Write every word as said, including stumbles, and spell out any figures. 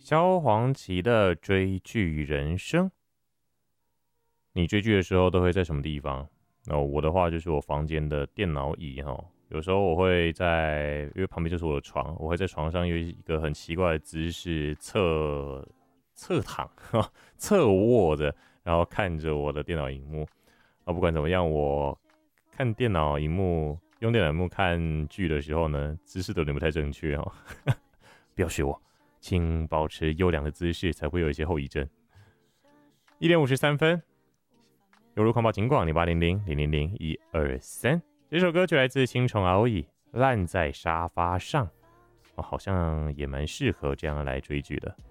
萧煌奇的追剧人生。你追剧的时候都会在什么地方？那、哦、我的话就是我房间的电脑椅哈，有时候我会在，因为旁边就是我的床，我会在床上用一个很奇怪的姿势侧侧躺、侧卧着，然后看着我的电脑荧幕。啊，不管怎么样，我看电脑荧幕、用电脑荧幕看剧的时候呢，姿势都有点不太正确哦。不要学我，请保持优良的姿势，才会有一些后遗症。一点五十三分。犹如狂暴警广零八零零零零零一二三，这首歌就来自青虫熬乙，烂在沙发上，哦，好像也蛮适合这样来追剧的。